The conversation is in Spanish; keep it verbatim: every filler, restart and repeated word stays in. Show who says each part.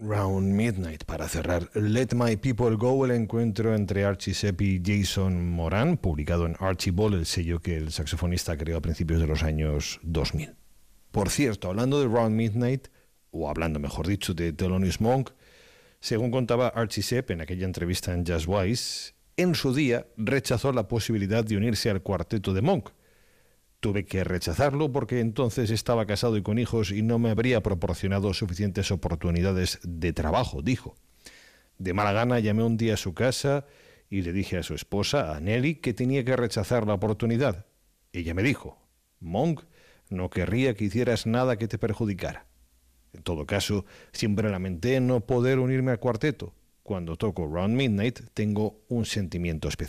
Speaker 1: Round Midnight para cerrar Let My People Go, el encuentro entre Archie Shepp y Jason Moran, publicado en Archie Ball, el sello que el saxofonista creó a principios de los años dos mil. Por cierto, hablando de Round Midnight, o hablando mejor dicho de Thelonious Monk, según contaba Archie Shepp en aquella entrevista en Jazzwise, en su día rechazó la posibilidad de unirse al cuarteto de Monk. Tuve que rechazarlo porque entonces estaba casado y con hijos y no me habría proporcionado suficientes oportunidades de trabajo, dijo. De mala gana llamé un día a su casa y le dije a su esposa, a Nelly, que tenía que rechazar la oportunidad. Ella me dijo, Monk, no querría que hicieras nada que te perjudicara. En todo caso, siempre lamenté no poder unirme al cuarteto. Cuando toco Round Midnight tengo un sentimiento especial.